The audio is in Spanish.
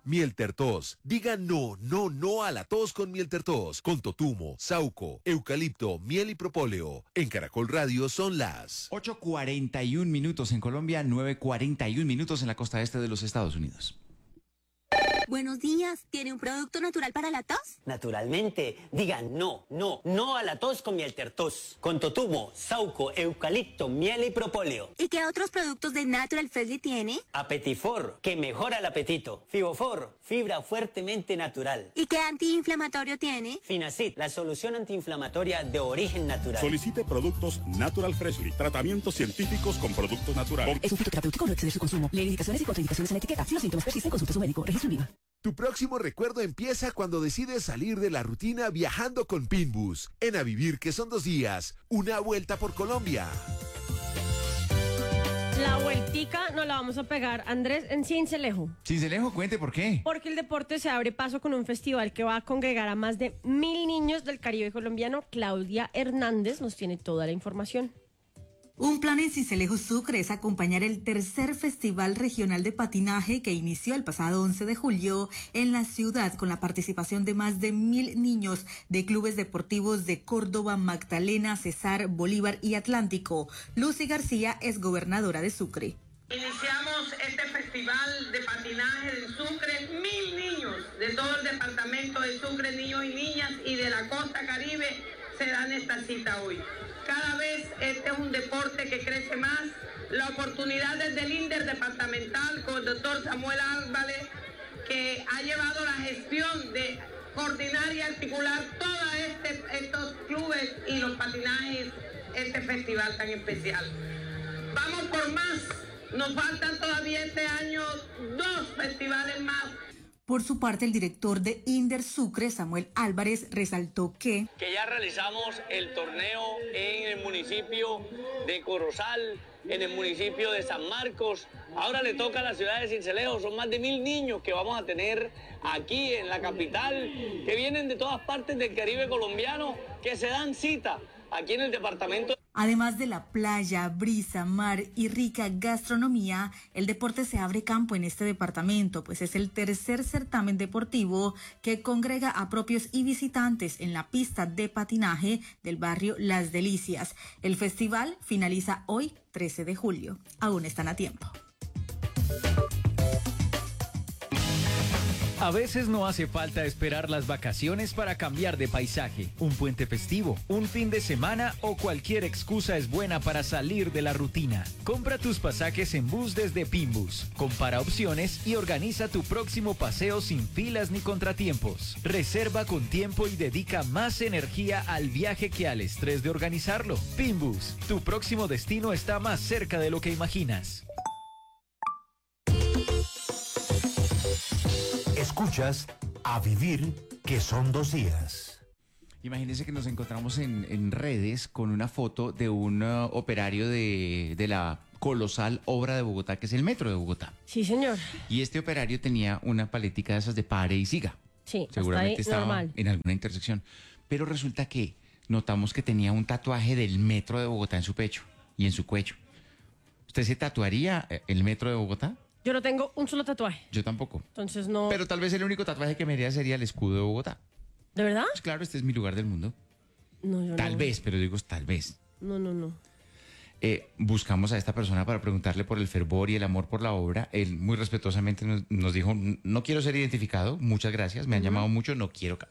Mieltertos. Diga no, no, no a la tos con Mieltertos. Con totumo, sauco, eucalipto, miel y propóleo. En Caracol Radio son las 8:41 minutos en Colombia, 9:41 minutos en la costa este de los Estados Unidos. Buenos días. ¿Tiene un producto natural para la tos? Naturalmente. Digan no, no, no a la tos con Mieltertos. Con totumo, sauco, eucalipto, miel y propóleo. ¿Y qué otros productos de Natural Freshly tiene? Apetifor, que mejora el apetito. Fibofor, fibra fuertemente natural. ¿Y qué antiinflamatorio tiene? Finacid, la solución antiinflamatoria de origen natural. Solicite productos Natural Freshly. Tratamientos científicos con productos naturales. Es un fitoterapéutico, no exceder su consumo. Lee indicaciones y contraindicaciones en la etiqueta. Si los síntomas persisten, consulte a su médico. Registro INVIMA. Tu próximo recuerdo empieza cuando decides salir de la rutina viajando con Pinbus. En A Vivir, que son 2 días, una vuelta por Colombia. La vueltica nos la vamos a pegar, Andrés, en Sincelejo. Sincelejo, cuente por qué. Porque el deporte se abre paso con un festival que va a congregar a más de 1.000 niños del Caribe colombiano. Claudia Hernández nos tiene toda la información. Un plan en Sincelejo, Sucre, es acompañar el tercer Festival Regional de Patinaje que inició el pasado 11 de julio en la ciudad con la participación de más de 1.000 niños de clubes deportivos de Córdoba, Magdalena, Cesar, Bolívar y Atlántico. Lucy García es gobernadora de Sucre. Iniciamos este festival de patinaje en Sucre, 1.000 niños de todo el departamento de Sucre, niños y niñas y de la costa Caribe se dan esta cita hoy. Cada vez este es un deporte que crece más. La oportunidad desde el interdepartamental con el doctor Samuel Álvarez, que ha llevado la gestión de coordinar y articular todos estos clubes y los patinajes, este festival tan especial. Vamos por más. Nos faltan todavía este año 2 festivales más. Por su parte, el director de Inder Sucre, Samuel Álvarez, resaltó que ya realizamos el torneo en el municipio de Corozal, en el municipio de San Marcos. Ahora le toca a la ciudad de Sincelejo. Son más de 1.000 niños que vamos a tener aquí en la capital, que vienen de todas partes del Caribe colombiano, que se dan cita aquí en el departamento. Además de la playa, brisa, mar y rica gastronomía, el deporte se abre campo en este departamento, pues es el tercer certamen deportivo que congrega a propios y visitantes en la pista de patinaje del barrio Las Delicias. El festival finaliza hoy, 13 de julio. Aún están a tiempo. A veces no hace falta esperar las vacaciones para cambiar de paisaje. Un puente festivo, un fin de semana o cualquier excusa es buena para salir de la rutina. Compra tus pasajes en bus desde Pinbus. Compara opciones y organiza tu próximo paseo sin filas ni contratiempos. Reserva con tiempo y dedica más energía al viaje que al estrés de organizarlo. Pinbus, tu próximo destino está más cerca de lo que imaginas. Escuchas A Vivir, que son 2 días. Imagínense que nos encontramos en redes con una foto de un operario de la colosal obra de Bogotá, que es el Metro de Bogotá. Sí, señor. Y este operario tenía una palética de esas de pare y siga. Sí, seguramente hasta ahí, estaba normal. en alguna intersección. Pero resulta que notamos que tenía un tatuaje del Metro de Bogotá en su pecho y en su cuello. ¿Usted se tatuaría el Metro de Bogotá? Yo no tengo un solo tatuaje. Yo tampoco. Entonces no. Pero tal vez el único tatuaje que me haría sería el escudo de Bogotá. ¿De verdad? Pues claro, este es mi lugar del mundo. No, yo Tal no. vez, pero digo tal vez. No. Buscamos a esta persona para preguntarle por el fervor y el amor por la obra. Él muy respetuosamente nos dijo, no quiero ser identificado, muchas gracias, me han llamado mucho, no quiero